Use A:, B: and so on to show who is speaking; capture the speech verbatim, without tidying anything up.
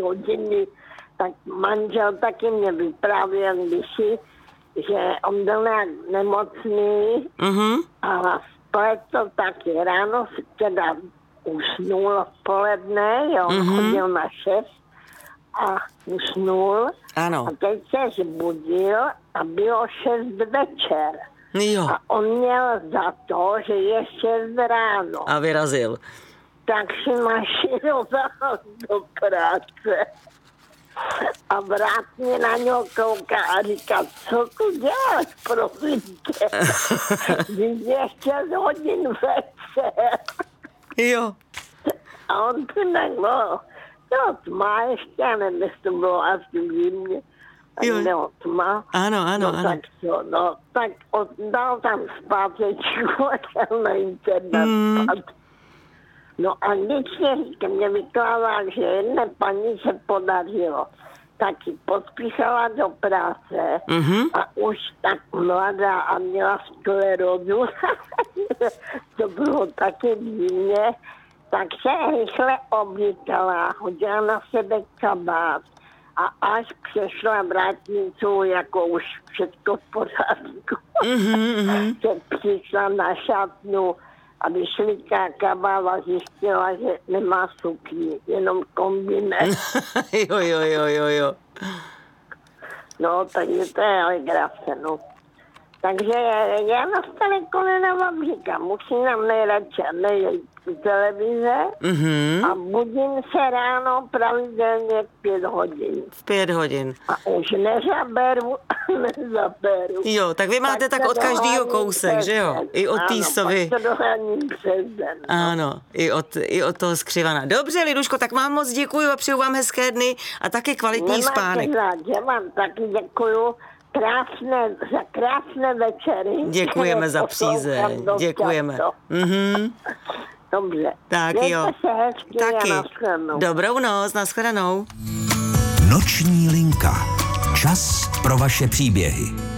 A: hodiny, tak manžel taky mě vyprávěl kdysi, že on byl nějak nemocný
B: Mhm.
A: a spletl taky. Ráno si teda usnul v poledne, jo,
B: Mhm.
A: chodil na šest a usnul.
B: Ano.
A: A teď se zbudil a bylo šest večer.
B: Jo.
A: A on měl za to, že je šest ráno.
B: A vyrazil.
A: Tak si mašinoval do práce. A vrátně na něho kouká a říká, co tu děláš, prosím tě? Když je šest hodin večer.
B: Jo.
A: A on tu nemohl. No, tma ještě, nevím, jestli to bylo asi v zimě.
B: Jo.
A: Nebo tma.
B: Ano, ano,
A: no,
B: ano.
A: Tak co, no, tak od, dal tam zpátečku a šel na internet
B: Mm.
A: spát. No a když mě, mě vykládá, že jedné paní se podařilo, taky podpísala do práce
B: Mhm.
A: a už tak mladá a měla sklerózu, to bylo taky divně, tak se rychle oblíkala, hodila na sebe kabát a až přešla vrátnicou, jako už všechno v pořádku,
B: Mhm.
A: se přišla na šatnu a vyšliká kabát a zjistila, že nemá sukni, jenom kombinec.
B: jo, jo, jo, jo, jo.
A: No, takže to je legrace, no. Takže já na staré kolena vám říkám, musím nám nejradši nejít televize
B: Mhm.
A: a budím se ráno pravidelně v pět hodin.
B: V pět hodin.
A: A už nezaberu, nezaberu.
B: Jo, tak vy máte tak,
A: se
B: od každého
A: doháním
B: kousek,
A: přes
B: že jo?
A: den.
B: I od té
A: Ano,
B: sovy.
A: pak se doháním přes den. No.
B: Ano, i od, i od toho skřivana. Dobře, Liduško, tak vám moc děkuju a přeju vám hezké dny a taky kvalitní
A: Nemáte
B: spánek.
A: rád, že vám taky děkuju. Krásné, za krásné večery.
B: Děkujeme za přízeň,
A: Poslouchám dost
B: děkujeme.
A: často.
B: Mhm.
A: Dobře.
B: Tak
A: Mějte
B: jo.
A: se hezky
B: Taky.
A: a nashledanou.
B: Dobrou noc, nashledanou.
C: Noční linka. Čas pro vaše příběhy.